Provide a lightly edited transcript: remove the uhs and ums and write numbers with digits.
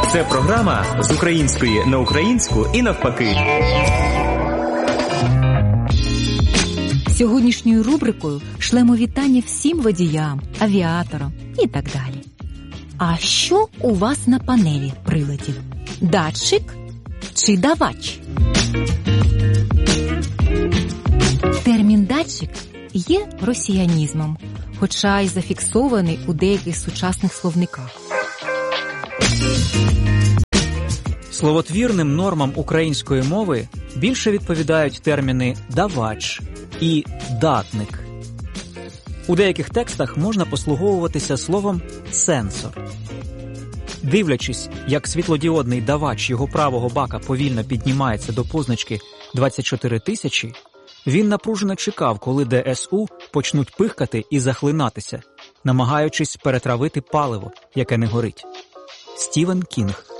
Це програма з української на українську і навпаки. Сьогоднішньою рубрикою шлемо вітання всім водіям, авіаторам і так далі. А що у вас на панелі приладів? Датчик чи давач? Термін «датчик» є росіянізмом, хоча й зафіксований у деяких сучасних словниках. Словотвірним нормам української мови більше відповідають терміни «давач» і «датник». У деяких текстах можна послуговуватися словом «сенсор». Дивлячись, як світлодіодний давач його правого бака повільно піднімається до позначки 24 тисячі, він напружено чекав, коли ДСУ почнуть пихкати і захлинатися, намагаючись перетравити паливо, яке не горить. Стівен Кінг.